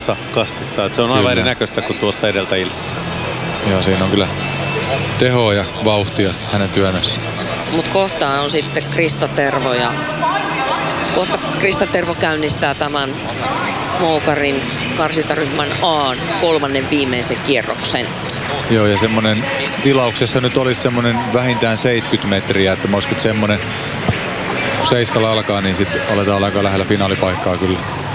kastissa. Että se on aivan erinäköistä kuin tuossa edeltäjillä. Joo, siinä on kyllä tehoa ja vauhtia hänen työnnössä. Mutta kohtaan on sitten Krista Tervo ja kohta Krista Tervo käynnistää tämän Moukarin karsintaryhmän A:n kolmannen viimeisen kierroksen. Joo, ja semmoinen tilauksessa nyt olisi semmoinen vähintään 70 metriä, että mä uskon, että semmoinen kun seiskalla alkaa, niin sitten aletaan aika lähellä finaalipaikkaa kyllä.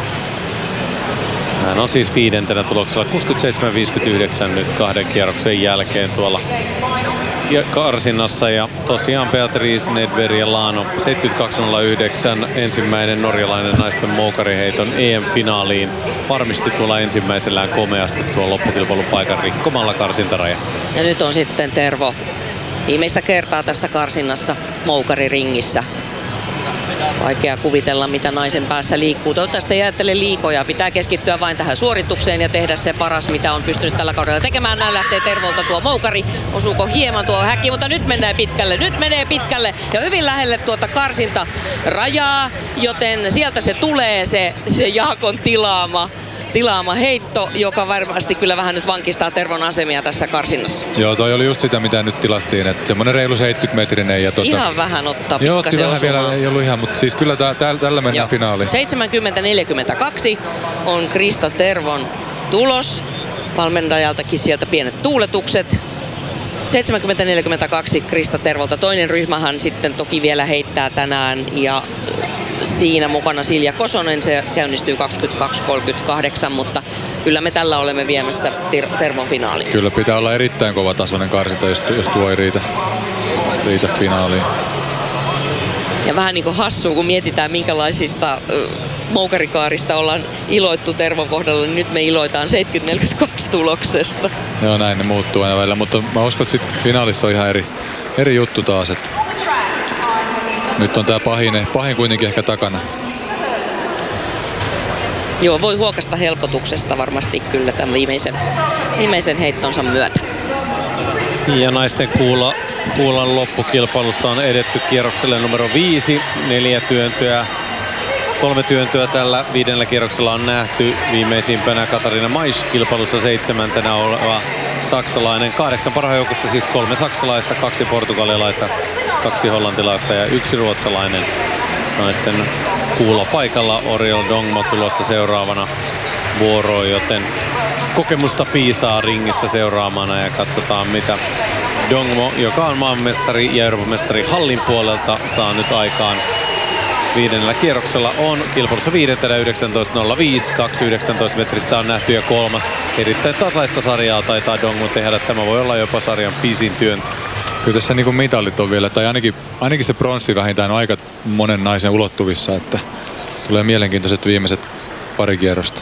Hän on siis viidentenä tuloksella 67-59 nyt kahden kierroksen jälkeen tuolla karsinnassa. Ja tosiaan Beatrice Nedved ja Lano 72.09 ensimmäinen norjalainen naisten moukariheiton EM-finaaliin. Varmisti tuolla ensimmäisellään komeasti tuon loppukilpailupaikan rikkomalla karsintaraja. Ja nyt on sitten Tervo viimeistä kertaa tässä karsinnassa moukariringissä. Vaikea kuvitella, mitä naisen päässä liikkuu. Toivottavasti ei ajattele liikoja. Pitää keskittyä vain tähän suoritukseen ja tehdä se paras, mitä on pystynyt tällä kaudella tekemään. Näin lähtee Tervolta tuo moukari. Osuuko hieman tuo häkki, mutta nyt mennään pitkälle. Nyt menee pitkälle ja hyvin lähelle tuota karsintarajaa, joten sieltä se tulee se Jaakon tilaama heitto, joka varmasti kyllä vähän nyt vankistaa Tervon asemia tässä karsinnassa. Joo, toi oli just sitä, mitä nyt tilattiin, että semmoinen reilu 70-metrinen. Ja ihan vähän ottaa joo, pikkasen vähän vielä, ei ollut ihan, mutta siis kyllä tällä mennään finaaliin. 70-42 on Krista Tervon tulos. Valmentajaltakin sieltä pienet tuuletukset. 70-42 Krista Tervolta. Toinen ryhmähän sitten toki vielä heittää tänään ja siinä mukana Silja Kosonen, se käynnistyy 22.38, mutta kyllä me tällä olemme viemässä Tervon finaaliin. Kyllä pitää olla erittäin kova tasoinen karsinta, jos tuo ei riitä finaaliin. Ja vähän niin kuin hassua, kun mietitään minkälaisista moukarikaarista ollaan iloittu Tervon kohdalla, niin nyt me iloitaan 70-42 tuloksesta. Joo, näin ne muuttuu aina välillä, mutta mä uskon, että sitten finaalissa on ihan eri juttu taas. Että nyt on tää pahin kuitenkin ehkä takana. Joo, voi huokasta helpotuksesta varmasti kyllä tämän viimeisen heittonsa myötä. Ja naisten kuulan loppukilpailussa on edetty kierrokselle numero 5. 3 työntöä tällä 5. kierroksella on nähty. Viimeisimpänä Katarina Maisch kilpailussa 7. oleva saksalainen. 8 parhaan joukossa siis 3 saksalaista, 2 portugalilaista, 2 hollantilaista ja 1 ruotsalainen. Naisten kuulla paikalla Oriol Dongmo tulossa seuraavana vuoroon, joten kokemusta piisaa ringissä seuraamana ja katsotaan mitä Dongmo, joka on maanmestari ja Euroopan mestari hallin puolelta, saa nyt aikaan. 5. kierroksella on kilpailussa 5. 19.05, 2.19 metristä on nähty ja 3. Erittäin tasaista sarjaa taitaa Dongmo tehdä. Tämä voi olla jopa sarjan pisin työntö. Kyllä tässä niin kuin mitalit on vielä, tai ainakin se pronssi vähintään on aika monen naisen ulottuvissa, että tulee mielenkiintoiset viimeiset pari kierrosta.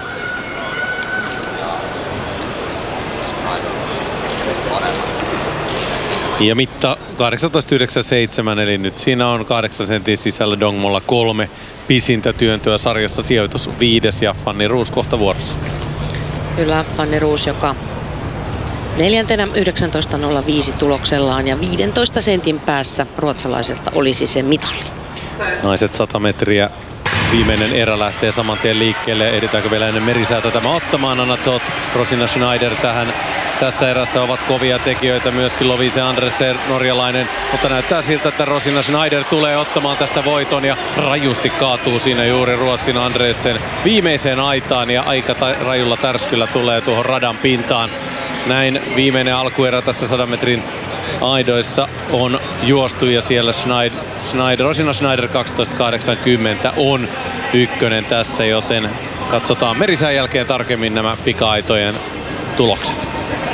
Ja mitta 18.97, eli nyt siinä on 8 sentin sisällä Dongmolla 3 pisintä työntöä sarjassa, sijoitus 5. ja Fanny Roos kohta vuorossa. Kyllä, Fanny Roos, joka 4. 19.05 tuloksellaan ja 15 sentin päässä ruotsalaiselta olisi se mitali. Naiset 100 metriä. Viimeinen erä lähtee saman tien liikkeelle. Ehditäänkö vielä ennen merisäätä tämä ottamaan? Anna Toth, Rosina Schneider tässä erässä ovat kovia tekijöitä. Myöskin Lovise Andresen, norjalainen. Mutta näyttää siltä, että Rosina Schneider tulee ottamaan tästä voiton ja rajusti kaatuu siinä juuri Ruotsin Andresen viimeiseen aitaan. Ja aika rajulla tärskyllä tulee tuohon radan pintaan. Näin viimeinen alkuerä tässä 100 metrin aidoissa on juostu ja siellä Rosina Schneider 12.80 on ykkönen tässä, joten katsotaan merisään jälkeen tarkemmin nämä pika-aitojen tulokset.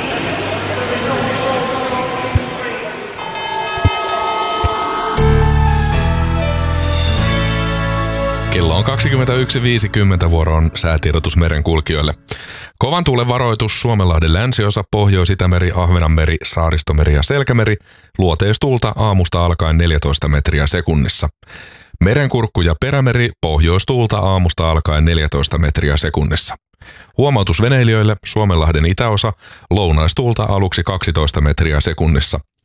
Kello on 21.50, vuoro on säätiedotus merenkulkijoille. Kovan tuulen varoitus Suomenlahden länsiosa, Pohjois-Itämeri, Ahvenanmeri, Saaristomeri ja Selkämeri. Luoteistuulta aamusta alkaen 14 metriä sekunnissa. Merenkurkku ja Perämeri, pohjoistuulta aamusta alkaen 14 metriä sekunnissa. Huomautus veneilijöille, Suomenlahden itäosa, lounaistuulta aluksi 12 metriä sekunnissa.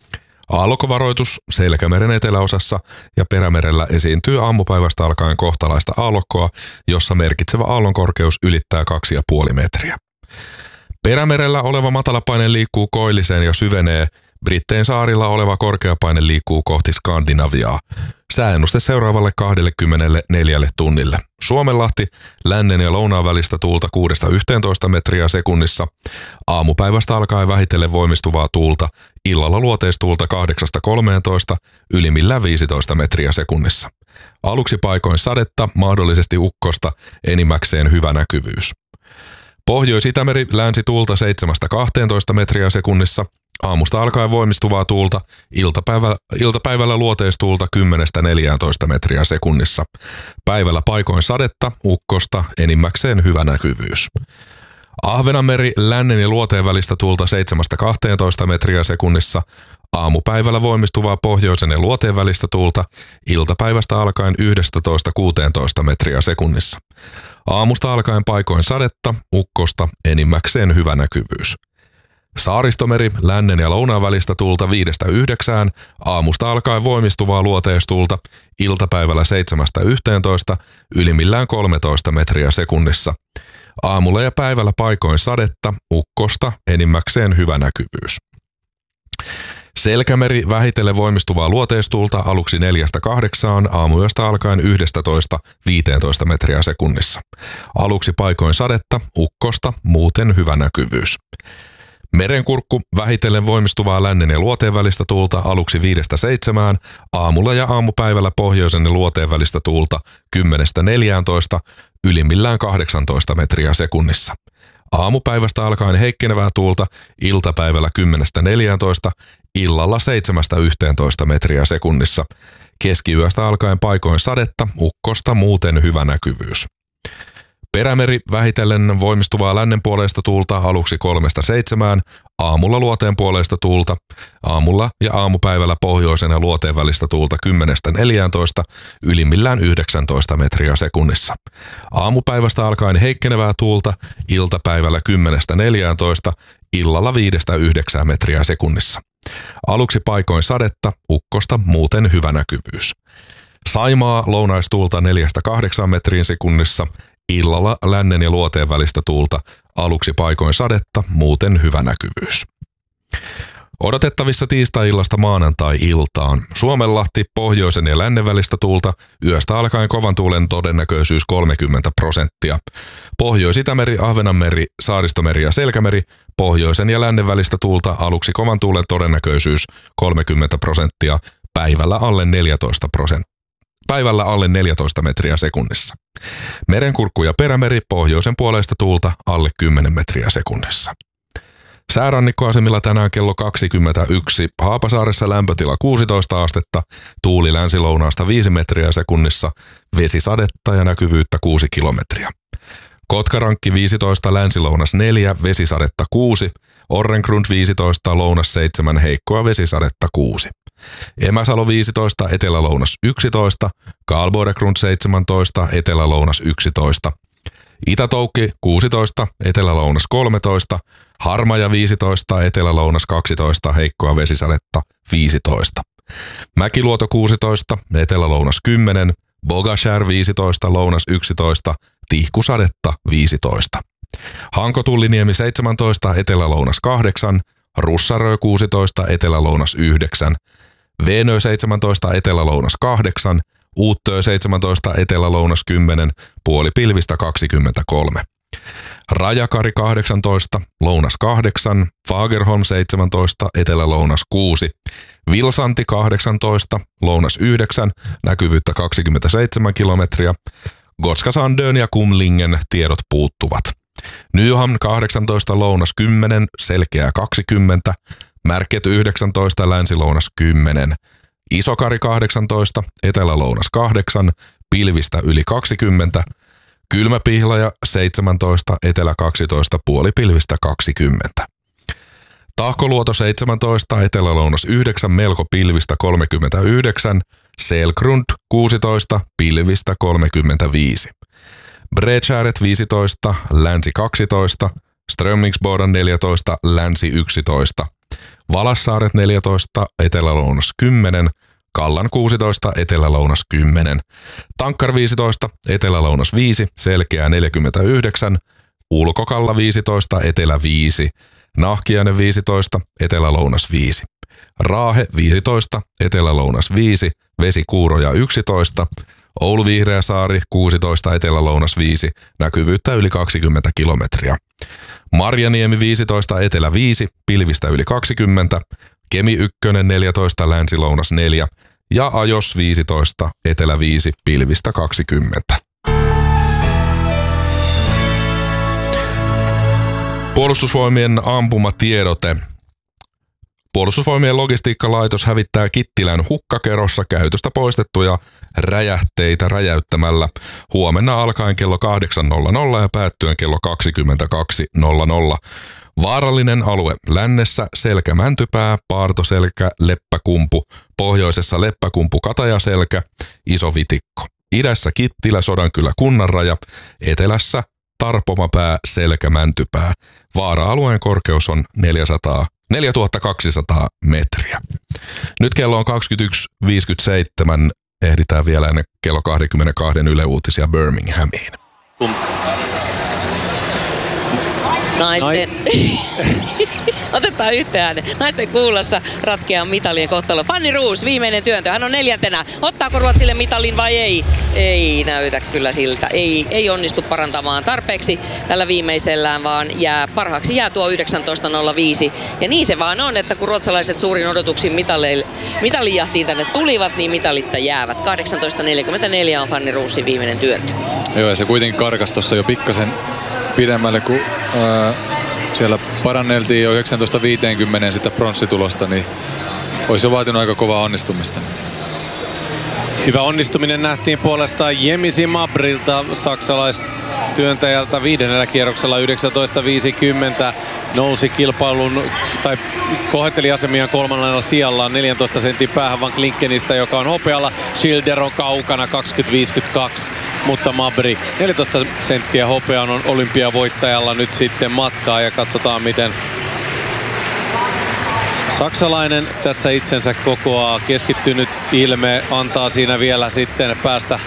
Aallokkovaroitus Selkämeren eteläosassa ja Perämerellä esiintyy aamupäivästä alkaen kohtalaista aallokkoa, jossa merkitsevä aallonkorkeus ylittää 2,5 metriä. Perämerellä oleva matalapaine liikkuu koilliseen ja syvenee. Brittein saarilla oleva korkeapaine liikkuu kohti Skandinaviaa. Sääennuste seuraavalle 24 tunnille. Suomenlahti, lännen ja lounaan välistä tuulta 6-11 metriä sekunnissa. Aamupäivästä alkaen vähitellen voimistuvaa tuulta. Illalla luoteistuulta 8-13, ylimmillään 15 metriä sekunnissa. Aluksi paikoin sadetta, mahdollisesti ukkosta, enimmäkseen hyvä näkyvyys. Pohjois-Itämeri, länsituulta 7-12 metriä sekunnissa. Aamusta alkaen voimistuvaa tuulta, iltapäivällä luoteistuulta 10-14 metriä sekunnissa. Päivällä paikoin sadetta, ukkosta, enimmäkseen hyvä näkyvyys. Ahvenanmeri, lännen ja luoteen välistä tuulta 7-12 metriä sekunnissa. Aamupäivällä voimistuvaa pohjoisen ja luoteen välistä tuulta, iltapäivästä alkaen 11-16 metriä sekunnissa. Aamusta alkaen paikoin sadetta, ukkosta, enimmäkseen hyvä näkyvyys. Saaristomeri, lännen ja lounaan välistä tuulta 5-9, aamusta alkaen voimistuvaa luoteistuulta, iltapäivällä 7-11, ylimmillään 13 metriä sekunnissa. Aamulla ja päivällä paikoin sadetta, ukkosta, enimmäkseen hyvä näkyvyys. Selkämeri, vähitellen voimistuvaa luoteistuulta aluksi 4-8, aamuyöstä alkaen 11-15 metriä sekunnissa. Aluksi paikoin sadetta, ukkosta, muuten hyvä näkyvyys. Merenkurkku, vähitellen voimistuvaa lännen ja luoteen välistä tuulta aluksi 5-7, aamulla ja aamupäivällä pohjoisen ja luoteen välistä tuulta 10-14, ylimmillään 18 metriä sekunnissa. Aamupäivästä alkaen heikkenevää tuulta, iltapäivällä 10-14, illalla 7-11 metriä sekunnissa. Keskiyöstä alkaen paikoin sadetta, ukkosta, muuten hyvä näkyvyys. Perämeri, vähitellen voimistuvaa lännen puoleista tuulta aluksi 3-7, aamulla luoteen puoleista tuulta, aamulla ja aamupäivällä pohjoisen ja luoteen välistä tuulta 10-14, ylimmillään 19 metriä sekunnissa. Aamupäivästä alkaen heikkenevää tuulta, iltapäivällä 10-14, illalla 5-9 metriä sekunnissa. Aluksi paikoin sadetta, ukkosta, muuten hyvä näkyvyys. Saimaa, lounaistuulta 4-8 metriin sekunnissa, illalla lännen ja luoteen välistä tuulta, aluksi paikoin sadetta, muuten hyvä näkyvyys. Odotettavissa tiistai-illasta maanantai-iltaan. Suomenlahti, pohjoisen ja lännen välistä tuulta, yöstä alkaen kovan tuulen todennäköisyys 30%. Pohjois-Itämeri, Ahvenanmeri, Saaristomeri ja Selkämeri, pohjoisen ja lännen välistä tuulta, aluksi kovan tuulen todennäköisyys 30%, päivällä alle 14 metriä sekunnissa. Merenkurkku ja Perämeri, pohjoisen puoleista tuulta alle 10 metriä sekunnissa. Säärannikkoasemilla tänään kello 21. Haapasaaressa lämpötila 16 astetta, tuuli länsilounaasta 5 metriä sekunnissa, vesisadetta ja näkyvyyttä 6 kilometriä. Kotkarankki 15, länsilounas 4, vesisadetta 6, Orrengrund 15, lounas 7, heikkoa vesisadetta 6. Emäsalo 15, etelälounas 11, Karlbodegrund 17, etelälounas 11. Itätoukki 16, etelälounas 13, Harmaja 15, etelälounas 12, heikkoa vesisadetta 15. Mäkiluoto 16, etelälounas 10, Bogashär 15, lounas 11, tihkusadetta 15. Hankotulliniemi 17, etelälounas 8, Russarö 16, etelälounas 9, Veenö 17, etelälounas 8, Uuttöö 17, etelälounas 10, puolipilvistä 23. Rajakari 18, lounas 8, Fagerholm 17, etelälounas 6, Vilsanti 18, lounas 9, näkyvyyttä 27 kilometriä, Gotska Sandön ja Kumlingen tiedot puuttuvat. Nyhamn 18, lounas 10, selkeä 20, Märket 19, länsilounas 10, Isokari 18, etelälounas 8, pilvistä yli 20, Kylmäpihlaja 17, etelä 12, puolipilvistä 20. Tahkoluoto 17, etelälounas 9, melko pilvistä 39, Selgrund 16, pilvistä 35. Bredskäret 15, länsi 12, Strömmingsboden 14, länsi 11. Valassaaret 14, Etelä-Lounas 10, Kallan 16, Etelä-Lounas 10, Tankkar 15, Etelä-Lounas 5, Selkeä 49, Ulkokalla 15, Etelä 5, Nahkiainen 15, Etelä-Lounas 5, Raahe 15, Etelä-Lounas 5, Vesikuuroja 11, Oulu Vihreäsaari 16, Etelä-Lounas 5, näkyvyyttä yli 20 kilometriä. Marjaniemi 15, Etelä 5, pilvistä yli 20, Kemi 1, 14, Länsi-Lounas 4 ja Ajos 15, Etelä 5, pilvistä 20. Puolustusvoimien ampumatiedote. Puolustusvoimien logistiikkalaitos hävittää Kittilän hukkakerossa käytöstä poistettuja räjähteitä räjäyttämällä huomenna alkaen kello 8.00 ja päättyen kello 22.00. Vaarallinen alue lännessä Selkä-Mäntypää, Paartoselkä, Leppäkumpu, pohjoisessa Leppäkumpu, Katajaselkä, Iso Vitikko. Idässä Kittilä, Sodankylä, Kunnanraja, etelässä Tarpomapää, Selkä-Mäntypää. Vaara-alueen korkeus on 4200 metriä. Nyt kello on 21.57. Ehditään vielä ennen kello 22 Yle Uutisia Birminghamiin. Naisten... Otetaan yhteen. Naisten kuulassa ratkeaa mitalien kohtalo. Fanny Roos, viimeinen työntö. Hän on 4. Ottaako Ruotsille mitalin vai ei? Ei näytä kyllä siltä. Ei onnistu parantamaan tarpeeksi tällä viimeisellään, vaan parhaaksi jää tuo 19.05. Ja niin se vaan on, että kun ruotsalaiset suurin odotuksin mitalijahtiin tänne tulivat, niin mitalitta jäävät. 18.44 on Fanny Roosin viimeinen työntö. Joo, ja se kuitenkin karkas tuossa jo pikkasen pidemmälle, kun siellä paranneltiin jo 19.50 sitä pronssitulosta, niin olisi jo vaatinut aika kovaa onnistumista. Hyvä onnistuminen nähtiin puolestaan Jemisi Mabrilta, saksalaistyöntäjältä 5. kierroksella 19.50. Nousi kilpailun tai kohetteli asemia 3. sijalla 14 sentin päähän Van Klinkenistä, joka on hopealla. Schilder on kaukana 20.52, mutta Mabri 14 senttiä hopeaan on olympiavoittajalla nyt sitten matkaa ja katsotaan miten saksalainen tässä itsensä kokoaa. Keskittynyt ilme antaa siinä vielä sitten päästä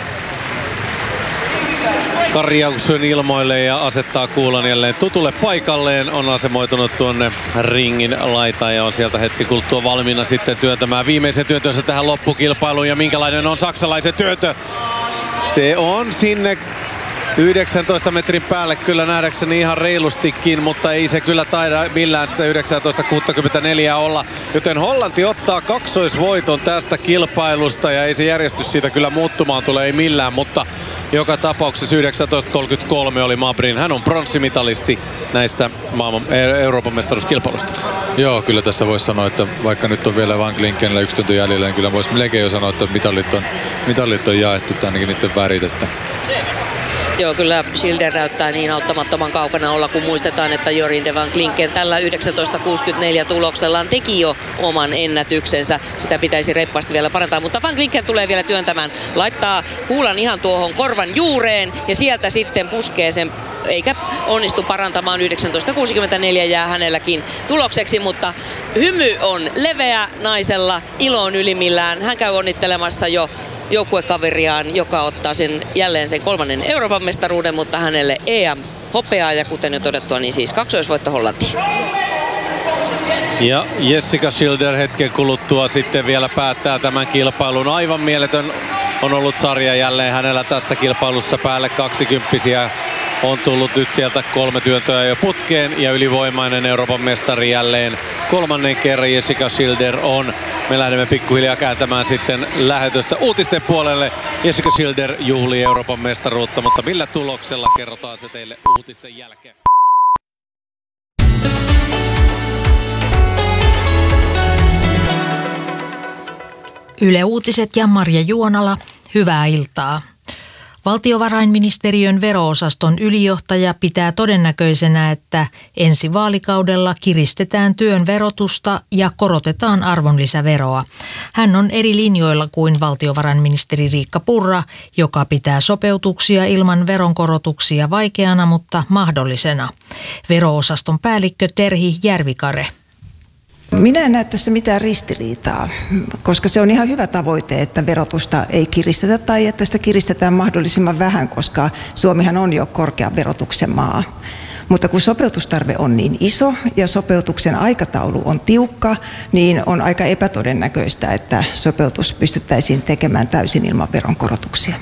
Karjauksen ilmoille ja asettaa kuulan jälleen tutulle paikalleen. On asemoitunut tuonne ringin laitaan ja on sieltä hetki kuluttua valmiina sitten työntämään viimeisen työntönsä tähän loppukilpailuun. Ja minkälainen on saksalaisen työntö? Se on sinne 19 metrin päälle kyllä nähdäkseni ihan reilustikin, mutta ei se kyllä taida millään sitä 19.64 olla. Joten Hollanti ottaa kaksoisvoiton tästä kilpailusta ja ei se järjestys siitä kyllä muuttumaan tule ei millään, mutta joka tapauksessa 19.33 oli Mabrin. Hän on pronssimitalisti näistä Euroopan mestaruuskilpailusta. Joo, kyllä tässä voisi sanoa, että vaikka nyt on vielä Van Klinkenillä 1 tunti jäljellä, niin kyllä voisi melkein jo sanoa, että mitalit on jaettu, tai ainakin niiden värit. Että Joo, kyllä Schilder näyttää niin auttamattoman kaukana olla, kun muistetaan, että Jorien de Van Klinken tällä 19.64 tuloksellaan teki jo oman ennätyksensä. Sitä pitäisi reippaasti vielä parantaa, mutta Van Klinken tulee vielä työntämään. Laittaa kuulan ihan tuohon korvan juureen ja sieltä sitten puskee sen, eikä onnistu parantamaan. 19.64 jää hänelläkin tulokseksi, mutta hymy on leveä naisella, ilo on ylimmillään. Hän käy onnittelemassa jo joukkuekaveriaan, joka ottaa jälleen sen 3. Euroopan mestaruuden, mutta hänelle EM-hopeaa ja kuten jo todettua, niin siis kaksoisvoitto Hollantiin. Ja Jessica Schilder hetken kuluttua sitten vielä päättää tämän kilpailun. Aivan mieletön on ollut sarja jälleen hänellä tässä kilpailussa, päälle 20-vuotiaita. On tullut nyt sieltä 3 työntöä jo putkeen ja ylivoimainen Euroopan mestari jälleen 3. kerran Jessica Schilder on. Me lähdemme pikkuhiljaa kääntämään sitten lähetystä uutisten puolelle. Jessica Schilder juhlii Euroopan mestaruutta, mutta millä tuloksella kerrotaan se teille uutisten jälkeen. Yle Uutiset ja Marja Juonala, hyvää iltaa. Valtiovarainministeriön vero-osaston ylijohtaja pitää todennäköisenä, että ensi vaalikaudella kiristetään työn verotusta ja korotetaan arvonlisäveroa. Hän on eri linjoilla kuin valtiovarainministeri Riikka Purra, joka pitää sopeutuksia ilman veronkorotuksia vaikeana, mutta mahdollisena. Vero-osaston päällikkö Terhi Järvikare. Minä en näe tässä mitään ristiriitaa, koska se on ihan hyvä tavoite, että verotusta ei kiristetä tai että sitä kiristetään mahdollisimman vähän, koska Suomihan on jo korkean verotuksen maa. Mutta kun sopeutustarve on niin iso ja sopeutuksen aikataulu on tiukka, niin on aika epätodennäköistä, että sopeutus pystyttäisiin tekemään täysin ilman veronkorotuksia.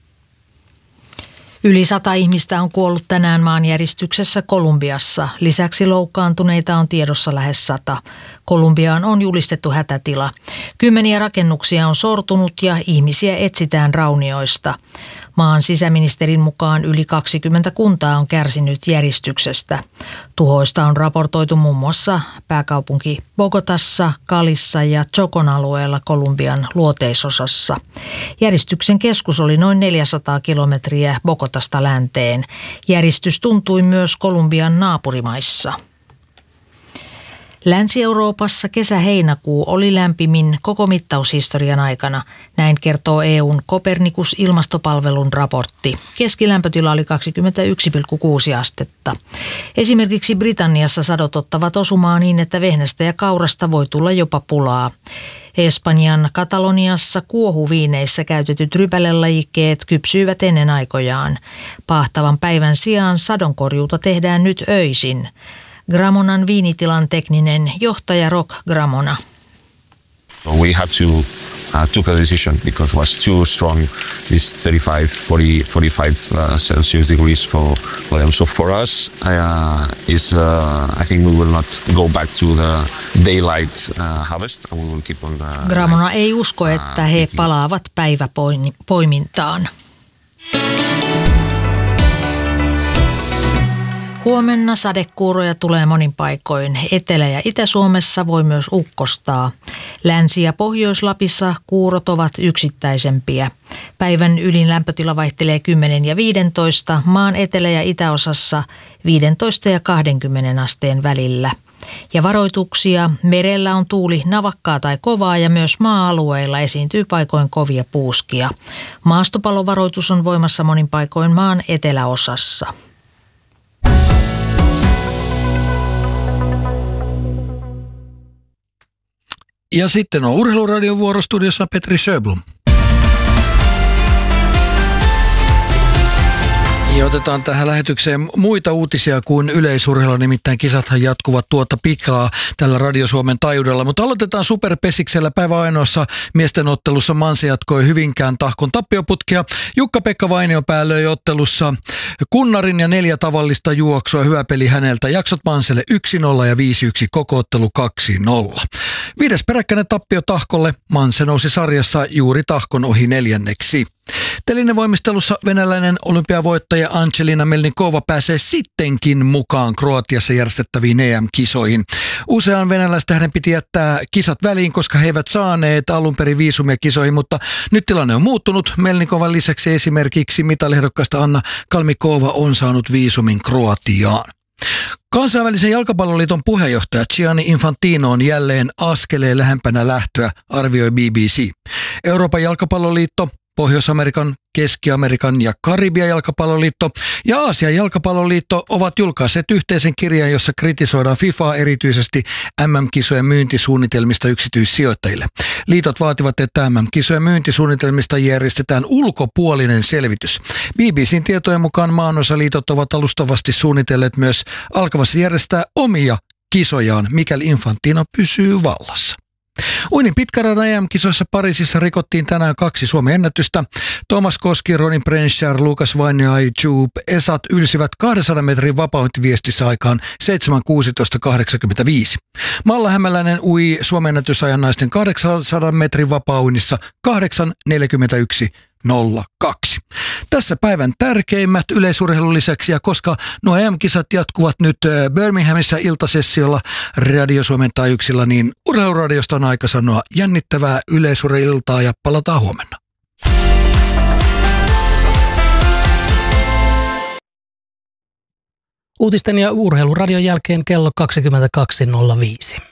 Yli 100 ihmistä on kuollut tänään maanjäristyksessä Kolumbiassa. Lisäksi loukkaantuneita on tiedossa lähes 100. Kolumbiaan on julistettu hätätila. Kymmeniä rakennuksia on sortunut ja ihmisiä etsitään raunioista. Maan sisäministerin mukaan yli 20 kuntaa on kärsinyt järistyksestä. Tuhoista on raportoitu muun muassa pääkaupunki Bogotassa, Calissa ja Chocon alueella Kolumbian luoteisosassa. Järistyksen keskus oli noin 400 kilometriä Bogotasta länteen. Järistys tuntui myös Kolumbian naapurimaissa. Länsi-Euroopassa kesä-heinäkuu oli lämpimin koko mittaushistorian aikana. Näin kertoo EUn Copernicus-ilmastopalvelun raportti. Keskilämpötila oli 21,6 astetta. Esimerkiksi Britanniassa sadot ottavat osumaa niin, että vehnästä ja kaurasta voi tulla jopa pulaa. Espanjan Kataloniassa kuohuviineissä käytetyt rypälelajikkeet kypsyivät ennen aikojaan. Paahtavan päivän sijaan sadonkorjuuta tehdään nyt öisin. Gramonan viinitilan tekninen johtaja Rock Gramona. We had to took a decision because it was too strong. This 45 Celsius degrees for them. So for us, I think we will not go back to the daylight harvest. And we will keep on the. Gramona ei usko, että he palaavat päiväpoimintaan. Huomenna sadekuuroja tulee monin paikoin. Etelä- ja Itä-Suomessa voi myös ukkostaa. Länsi- ja Pohjois-Lapissa kuurot ovat yksittäisempiä. Päivän ylin lämpötila vaihtelee 10 ja 15, maan etelä- ja itäosassa 15 ja 20 asteen välillä. Ja varoituksia, merellä on tuuli navakkaa tai kovaa ja myös maa-alueilla esiintyy paikoin kovia puuskia. Maastopallovaroitus on voimassa monin paikoin maan eteläosassa. Ja sitten on Urheiluradion vuorostudiossa Petri Sjöblom. Ja otetaan tähän lähetykseen muita uutisia kuin yleisurheilua, nimittäin kisathan jatkuvat tuota pikaa tällä Radio Suomen taajuudella. Mutta aloitetaan Superpesiksellä päivän ainoassa miesten ottelussa. Manse jatkoi Hyvinkään Tahkon tappioputkea. Jukka-Pekka Vainiopää löi ottelussa kunnarin ja 4 tavallista juoksua. Hyvä peli häneltä. Jaksot Manselle 1-0 ja 5-1, koko ottelu 2-0. 5. peräkkäinen tappio Tahkolle. Manse nousi sarjassa juuri Tahkon ohi 4. Telinevoimistelussa venäläinen olympiavoittaja Angelina Melnikova pääsee sittenkin mukaan Kroatiassa järjestettäviin EM-kisoihin. Usean venäläistähden piti jättää kisat väliin, koska he eivät saaneet alun perin viisumia kisoihin, mutta nyt tilanne on muuttunut. Melnikovan lisäksi esimerkiksi mitaliehdokkaasta Anna Kalmikova on saanut viisumin Kroatiaan. Kansainvälisen jalkapalloliiton puheenjohtaja Gianni Infantino on jälleen askeleen lähempänä lähtöä, arvioi BBC. Euroopan jalkapalloliitto, Pohjois-Amerikan, Keski-Amerikan ja Karibian jalkapalloliitto ja Aasian jalkapalloliitto ovat julkaisseet yhteisen kirjan, jossa kritisoidaan FIFAa erityisesti MM-kisojen myyntisuunnitelmista yksityissijoittajille. Liitot vaativat, että MM-kisojen myyntisuunnitelmista järjestetään ulkopuolinen selvitys. BBCn tietojen mukaan maanosaliitot ovat alustavasti suunnitelleet myös alkamassa järjestää omia kisojaan, mikäli Infantino pysyy vallassa. Uinin pitkäradan EM-kisoissa Pariisissa rikottiin tänään 2 Suomen ennätystä. Thomas Koski, Ronnie Brenchard, Lukas Vainio ja Joop Esat ylsivät 200 metrin vapauintiviestissä aikaan 7.16.85. Malla Hämäläinen ui Suomen ennätysajan naisten 800 metrin vapauinnissa 8.41.02. Tässä päivän tärkeimmät yleisurheilun lisäksi, ja koska nuo EM-kisat jatkuvat nyt Birminghamissa iltasessiolla Radio Suomen taajuuksilla, niin Urheiluradiosta on aika sanoa jännittävää yleisurheilultaa ja palataan huomenna. Uutisten ja Urheiluradion jälkeen kello 22.05.